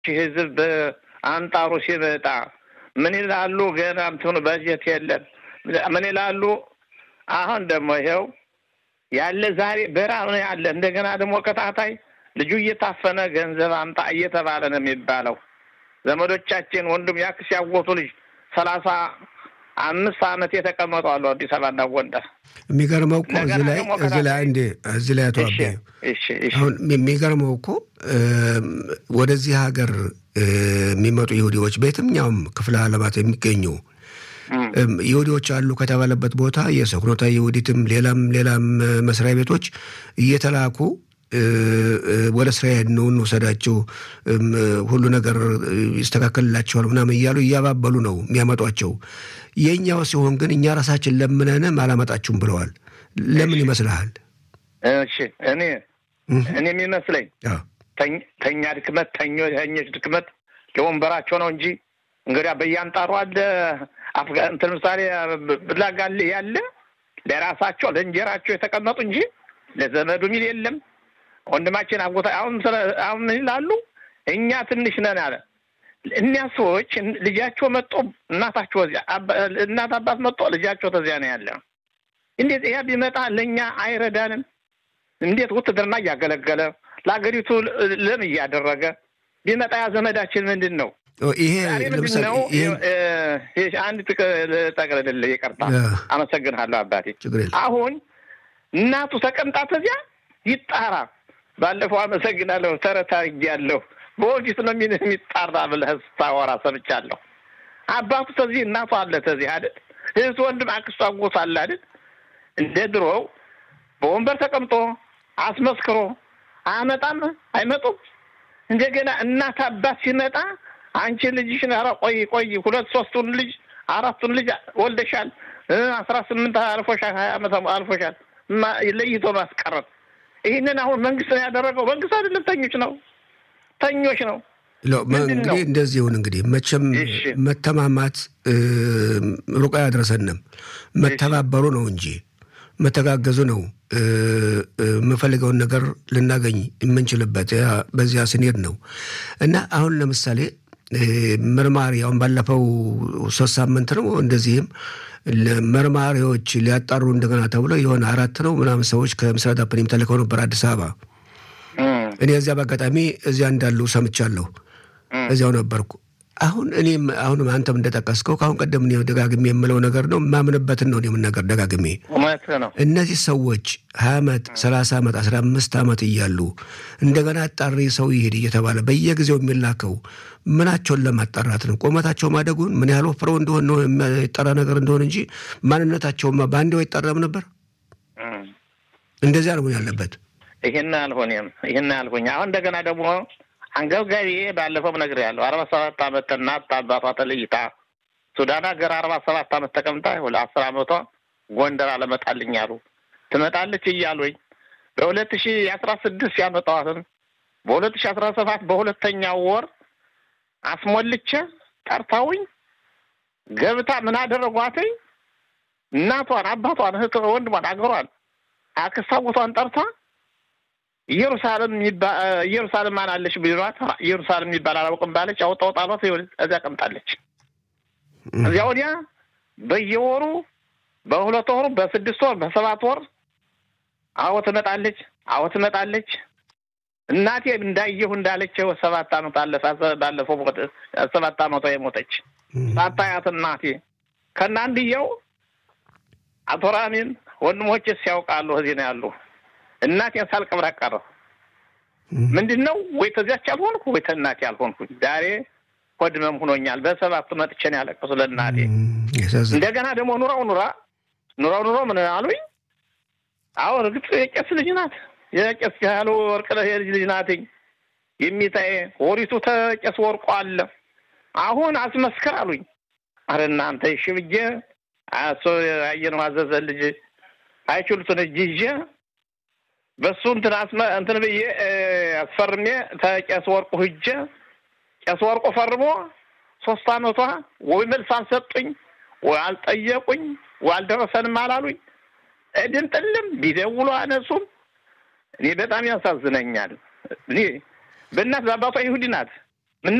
ህዝብ አንጣሩ ሲመጣ ምን ይላሉ ገና እንትኑ በጀት የለም ምን ይላሉ አሁን ደግሞ ይሄው ያለ ዛሬ በራው ነው ያለ እንደገና ደግሞ ከታታይ ልጁ እየታፈነ ገንዘብ አምጣ እየተባለ ነው የሚባለው ዘመዶቻችን ወንድም ያክስ ያወጡ ልጅ 35 አመት የተቀመጡ አሉ አዲስ አበባና ጎንደር የሚገርመው እኮ እዚህ ላይ ተዋበ አሁን የሚገርመው እኮ ወደዚህ ሀገር የሚመጡ ይሁዲዎች በየትኛውም ክፍለ ዓለማት የሚገኙ ይሁዲዎች አሉ ከተባለበት ቦታ የሰክሮታ ይሁዲትም ሌላም መስሪያ ቤቶች እየተላኩ ወደ እስራኤል ነው ወሰዳቸው ሁሉ ነገር ይስተካከልላቸዋል ምናምን እያሉ እያባበሉ ነው የሚያመጧቸው የኛው ሲሆን ግን እኛ ራሳችን ለምነን ማላመጣችሁም ብለዋል ለምን ይመስልሃል እሺ እኔ የሚመስለኝ ተኛ ድክመት ተኞች ድክመት ለወንበራቸው ነው እንጂ እንግዲያ በያንጣሩ አለ አፍጋን ተምሳሌ ብላጋል ያለ ለራሳቸው ለእንጀራቸው የተቀመጡ እንጂ ለዘመዱ ሚል የለም ወንድማችን አጎታ አሁን ይላሉ እኛ ትንሽ ነን አለ እኛ ሰዎች ልጃቸው መጥቶ እናታቸው እናት አባት መጥቶ ልጃቸው ተዚያ ነው ያለ እንዴት ያ ቢመጣ ለኛ አይረዳንም እንዴት ወጥተርና ያገለገለ ለአገሪቱ ለም ያደረገ ቢመጣ ያ ዘመዳችን ምንድነው ይሄ ለምሳሌ ይሄ አንድ ተቀረደለ ይቀርታ አመሰግናለሁ አባቴ አሁን እናቱ ተቀምጣ ተዚያ ይጣራ ባለፈው አመሰግናለሁ ተረታጊያለሁ በወዲት ነው የሚጣራ ብለህ ታወራ ሰምቻለሁ አባቱ ተዚህ እናቱ አለ ተዚህ አይደል እሱ ወንድም አክስቱ አጎት አለ አይደል እንደ ድሮው በወንበር ተቀምጦ አስመስክሮ አመጣም አይመጡም እንደገና እናት አባት ሲመጣ አንቺ ልጅሽን አራ ቆይ 2-3ቱን ልጅ 4ቱን ልጅ ወልደሻል 18 አልፎሻል 20 አመት አልፎሻል ለይቶ ማስቀረት ይሄንን አሁን መንግስት ያደረገው መንግስት አይደለም ተኞች ነው እንግዲህ እንደዚህ ይሁን እንግዲህ መቼም መተማማት ሩቅ ያድረሰንም መተባበሩ ነው እንጂ መተጋገዙ ነው መፈልገውን ነገር ልናገኝ የምንችልበት በዚያ ስንሄድ ነው እና አሁን ለምሳሌ መርማሪያውን ባለፈው 3 ሳምንት ነው እንደዚህም ለመርማሪዎች ሊያጣሩ እንደገና ተብሎ የሆነ 4 ነው ምናምን ሰዎች ከምስራቅ አፕሪም ተልከው ነበር አዲስ አበባ እኔ እዚያ በአጋጣሚ እዚያ እንዳሉ ሰምቻለሁ እዚያው ነበርኩ አሁን አንተም እንደተቀስከው ካሁን ቀደም ነው ደጋግሜ የምለው ነገር ነው ማምንበት ነው የምንነገር ደጋግሜ እነዚህ ሰዎች 20 አመት 30 አመት 15 አመት ይያሉ እንደገና አጣሪ ሰው ይሄድ እየተባለ በየጊዜው የሚላከው ምናቸውን ለማጣራት ነው ቆመታቸው ማደጉን ምን ያህል ወፍረው እንደሆነ ነው የሚጠራ ነገር እንደሆነ እንጂ ማንነታቸው ባንዴው ይጣራም ነበር እንደዚያ ነው ያለበት ይሄን አልሆነ አሁን እንደገና ደግሞ አንገብጋቢ ባለፈው ነገር ያለው 47 አመት እናት አባቷ ተለይታ ሱዳን ሀገር 47 አመት ተቀምጣ 10 አመቷ ጎንደር አለመጣልኝ አሉ ትመጣለች ይያሉኝ በ2016 ያመጣዋትን በ2017 በሁለተኛው ወር አስሞልቼ ጠርታውኝ ገብታ ምን አደረጓትኝ እናቷን አባቷን እህት ወንድሟን አገሯን አክሳውቷን ጠርታ ኢየሩሳሌም ማናለሽ ቢሯት ኢየሩሳሌም ይባላል አውቀም ባለች አውጣው ጣሏት እዛ ቀምጣለች እዚያ ወዲያ በየወሩ በ2 ወሩ በ6 ወር በ7 ወር አዎ ትመጣለች እናቴ እንዳየሁ እንዳለችው 7 አመት ባለፈው 7 አመቷ የሞተች ታታያት እናቴ ከናንዲየው አቶራሚን ወንድሞችስ ያውቃሉ እዚህ ነው ያሉ እናቴን ሳልቀብር አቀረ ምንድነው ወይ ተዚያች አልሆንኩ ወይ ተናቴ አልሆንኩ ዳሬ ወድመም ሆኖኛል በሰባት መጥቼን ያለቀሱ ለናቴ እንደገና ደግሞ ኑራው ምን አሉኝ አዎ እርግጥ የቄስ ልጅ ናት የቄስ ያሉ ወርቅ ልጅ ናት የሚታይ ወሪቱ ተቄስ ወርቁ አለ አሁን አስመስከር አሉኝ አረ እናንተ እሺ ብዬ አሶ ያየነው አዘዘ ልጅ አይችሉትን እጅ በሱ እንትን በየ አስፈርሜ ተቄስ ወርቁ ሂጄ ቄስ ወርቁ ፈርሞ 3 አመቷ ወይ መልስ አልሰጡኝ ወይ አልጠየቁኝ ወይ አልደረሰንም አላሉኝ እድንጥልም ቢደውሉ አነሱም እኔ በጣም ያሳዝነኛል እኔ በእናት አባቷ ይሁዲ ናት